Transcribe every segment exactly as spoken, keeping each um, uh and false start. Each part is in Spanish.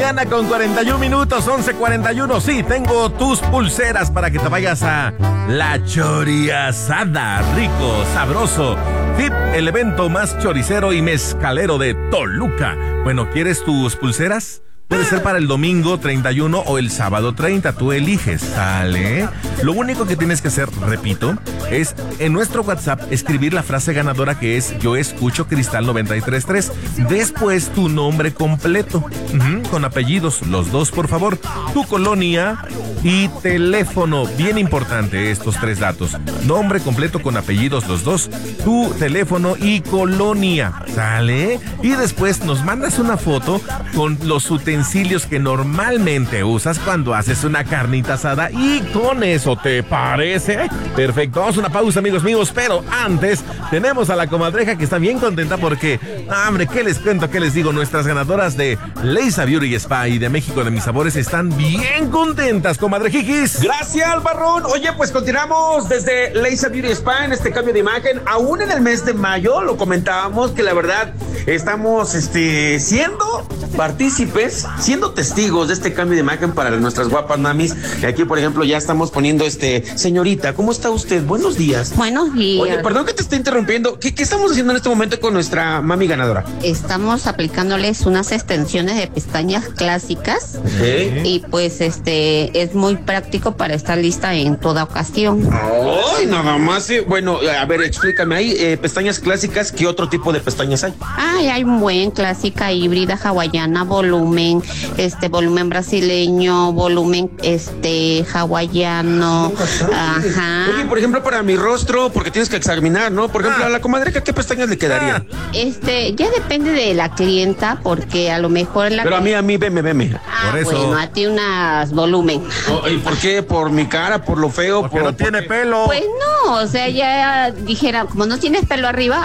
mañana con cuarenta y un minutos, once cuarenta y uno. Sí, tengo tus pulseras para que te vayas a La Choriasada. Rico, sabroso. F I P, el evento más choricero y mezcalero de Toluca. Bueno, ¿quieres tus pulseras? Puede ser para el domingo treinta y uno o el sábado treinta, tú eliges, ¿sale? Lo único que tienes que hacer, repito, es en nuestro WhatsApp escribir la frase ganadora que es Yo escucho Cristal noventa y tres punto tres. Después tu nombre completo, uh-huh, con apellidos, los dos por favor, tu colonia y teléfono. Bien importante estos tres datos. Nombre completo con apellidos los dos, tu teléfono y colonia, ¿sale? Y después nos mandas una foto con los utensilios que normalmente usas cuando haces una carnita asada y con eso, ¿te parece? Perfecto, vamos a una pausa, amigos míos, pero antes tenemos a la comadreja que está bien contenta porque, hombre, ¿qué les cuento? ¿Qué les digo? Nuestras ganadoras de Leisa Beauty Spa y de México de mis sabores están bien contentas, comadrejijis. Gracias, Albarrón. Oye, pues continuamos desde Leisa Beauty Spa en este cambio de imagen. Aún en el mes de mayo lo comentábamos que la verdad estamos este, siendo partícipes, siendo testigos de este cambio de imagen para nuestras guapas mamis. Aquí, por ejemplo, ya estamos poniendo este, señorita, ¿cómo está usted? Buenos días. Buenos días. Oye, perdón que te esté interrumpiendo. ¿Qué, qué estamos haciendo en este momento con nuestra mami ganadora? Estamos aplicándoles unas extensiones de pestañas clásicas. Okay. Y pues este es muy práctico para estar lista en toda ocasión. Ay, nada más. Eh. Bueno, a ver, explícame ahí, eh, pestañas clásicas, ¿qué otro tipo de pestañas hay? Ay, hay un buen clásica, híbrida, hawaiana, volumen, este volumen brasileño, volumen este hawaiano. Ajá. Oye, por ejemplo, para mi rostro, porque tienes que examinar, ¿no? Por ejemplo, ah. a la comadreja, ¿qué pestañas le quedarían? Este, ya depende de la clienta, porque a lo mejor la Pero a mí, a mí, veme, veme. Ah, por eso. Bueno, a ti unas volumen. Oh, ¿y por qué? ¿Por mi cara? ¿Por lo feo? Porque por, no tiene porque... pelo. Pues no, o sea, ya dijera, como no tienes pelo arriba.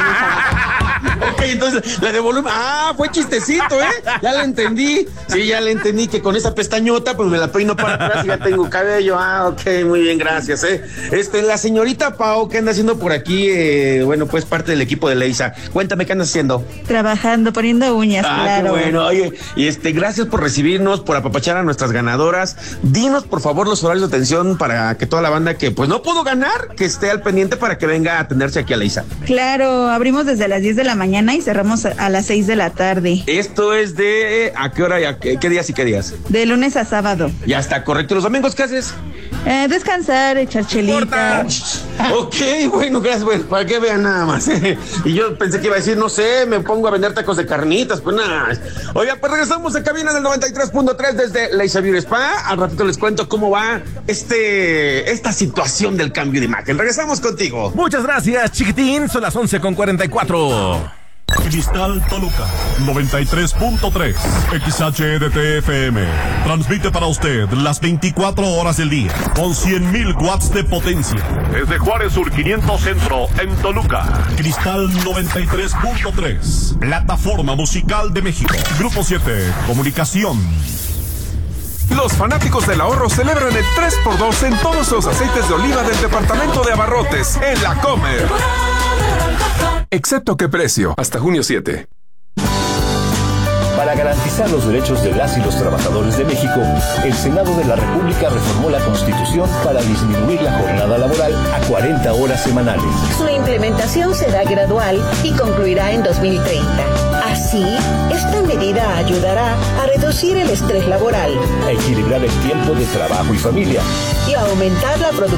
Ok, entonces, la de volumen. Ah, fue chistecito, ¿eh? Ya la entendí. Sí, ya la entendí, que con esa pestañota, pues me la peino para atrás y ya tengo cabello. Ah, ok, muy bien, gracias, ¿eh? Este, la señorita Pao, ¿qué anda haciendo por aquí? Eh, bueno, pues parte del equipo de Leisa. Cuéntame, ¿qué andas haciendo? Trabajando, poniendo uñas, ah, claro. Qué bueno, oye, y este, gracias por recibirnos, por apapachar a nuestras ganadoras. Dinos, por favor, los horarios de atención para que toda la banda que, pues, no pudo ganar, que esté al pendiente para que venga a atenderse aquí a Leisa. Claro, abrimos desde las diez de la mañana y cerramos a las seis de la tarde. Esto es de, ¿a qué hora y a qué, qué días y qué días? De lunes a sábado. Ya está, correcto. ¿Y los domingos qué haces? Eh, descansar, echar chelita. Ok, bueno, gracias, bueno, para que vean nada más. Y yo pensé que iba a decir, no sé, me pongo a vender tacos de carnitas, pues nada. Oiga, pues regresamos a cabina del noventa y tres punto tres desde Leisa Beauty Spa. Al ratito les cuento cómo va este, esta situación del cambio de imagen. Regresamos contigo. Muchas gracias, chiquitín. Son las once con cuarenta y cuatro. Cristal Toluca, noventa y tres punto tres, X H D T F M. Transmite para usted las veinticuatro horas del día, con cien mil watts de potencia. Desde Juárez Sur quinientos Centro, en Toluca. Cristal noventa y tres punto tres, Plataforma Musical de México. Grupo siete, Comunicación. Los fanáticos del ahorro celebran el tres por dos en todos los aceites de oliva del departamento de abarrotes en La Comer. Excepto qué precio, hasta junio siete. Para garantizar los derechos de las y los trabajadores de México, el Senado de la República reformó la Constitución para disminuir la jornada laboral a cuarenta horas semanales. Su implementación será gradual y concluirá en dos mil treinta. Así, esta medida ayudará a reducir el estrés laboral, a equilibrar el tiempo de trabajo y familia y a aumentar la productividad